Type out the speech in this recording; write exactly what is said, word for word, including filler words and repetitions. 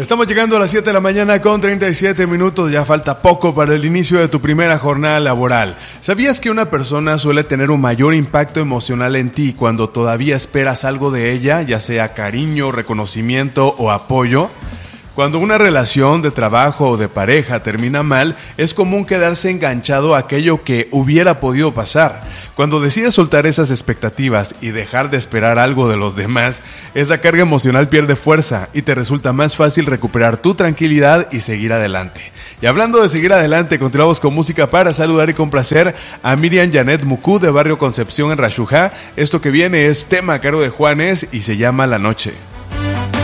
Estamos llegando a las siete de la mañana con treinta y siete minutos, ya falta poco para el inicio de tu primera jornada laboral. ¿Sabías que una persona suele tener un mayor impacto emocional en ti cuando todavía esperas algo de ella, ya sea cariño, reconocimiento o apoyo? Cuando una relación de trabajo o de pareja termina mal, es común quedarse enganchado a aquello que hubiera podido pasar. Cuando decides soltar esas expectativas y dejar de esperar algo de los demás, esa carga emocional pierde fuerza y te resulta más fácil recuperar tu tranquilidad y seguir adelante. Y hablando de seguir adelante, continuamos con música para saludar y complacer a Miriam Janet Mucú de Barrio Concepción en Rashujá. Esto que viene es tema a cargo de Juanes y se llama La Noche.